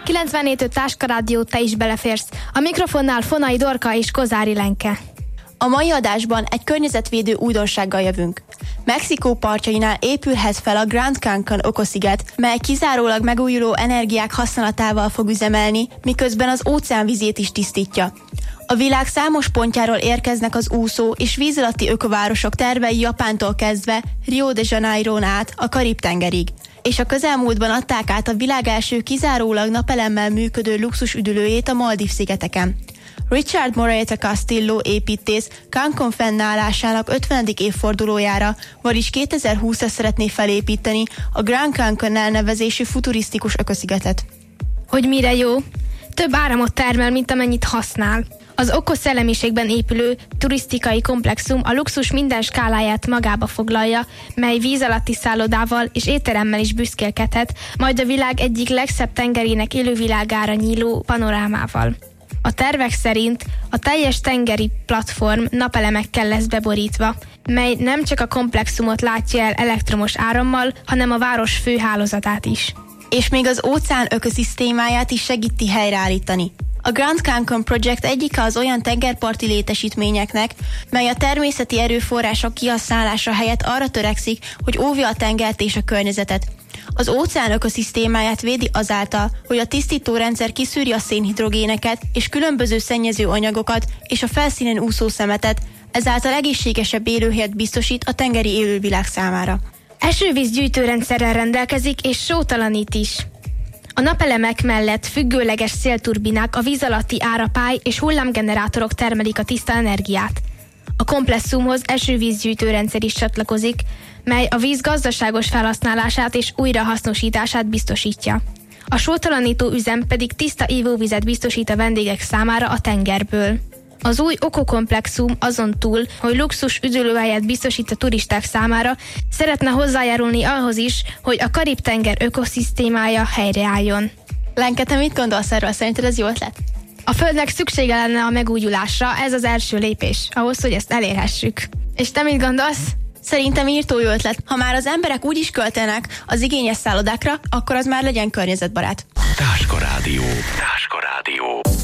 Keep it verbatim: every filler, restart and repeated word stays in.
kilencvennégy öt Táska Rádió, te is beleférsz. A mikrofonnál Fonai Dorka és Kozári Lenke. A mai adásban egy környezetvédő újdonsággal jövünk. Mexikó partjainál épülhet fel a Grand Cancún ökosziget, mely kizárólag megújuló energiák használatával fog üzemelni, miközben az óceán vizét is tisztítja. A világ számos pontjáról érkeznek az úszó és víz alatti ökovárosok tervei Japántól kezdve Rio de Janeiron át a Karib-tengerig, és a közelmúltban adták át a világ első kizárólag napelemmel működő luxusüdülőjét a Maldív-szigeteken. Richard Moreta Castillo építész Cancún fennállásának ötvenedik évfordulójára, vagyis kétezer-húszra szeretné felépíteni a Grand Cancún elnevezésű futurisztikus ökoszigetet. Hogy mire jó? Több áramot termel, mint amennyit használ. Az okos szellemiségben épülő turisztikai komplexum a luxus minden skáláját magába foglalja, mely víz alatti szállodával és étteremmel is büszkélkedhet, majd a világ egyik legszebb tengerének élővilágára nyíló panorámával. A tervek szerint a teljes tengeri platform napelemekkel lesz beborítva, mely nem csak a komplexumot látja el elektromos árammal, hanem a város főhálózatát is. És még az óceán ökoszisztémáját is segíti helyreállítani. A Grand Cancún Project egyike az olyan tengerparti létesítményeknek, mely a természeti erőforrások kihasználása helyett arra törekszik, hogy óvja a tengert és a környezetet. Az óceán ökoszisztémáját védi azáltal, hogy a tisztítórendszer kiszűri a szénhidrogéneket és különböző szennyező anyagokat és a felszínen úszó szemetet, ezáltal egészségesebb élőhelyet biztosít a tengeri élővilág számára. Esővíz gyűjtőrendszerrel rendelkezik és sótalanít is. A napelemek mellett függőleges szélturbinák, a víz alatti árapály és hullámgenerátorok termelik a tiszta energiát. A komplexumhoz esővízgyűjtőrendszer is csatlakozik, mely a víz gazdaságos felhasználását és újrahasznosítását biztosítja. A sótalanító üzem pedig tiszta ivóvizet biztosít a vendégek számára a tengerből. Az új ökokomplexum azon túl, hogy luxus üdülőhelyet biztosít a turisták számára, szeretne hozzájárulni ahhoz is, hogy a Karib-tenger ökoszisztémája helyreálljon. Lenke, te mit gondolsz erről? Szerinted ez jó ötlet? A Földnek szüksége lenne a megújulásra, ez az első lépés, ahhoz, hogy ezt elérhessük. És te mit gondolsz? Szerintem írtó jó ötlet. Ha már az emberek úgy is költenek az igényes szállodákra, akkor az már legyen környezetbarát. Táska Rádió. Táska Rádió.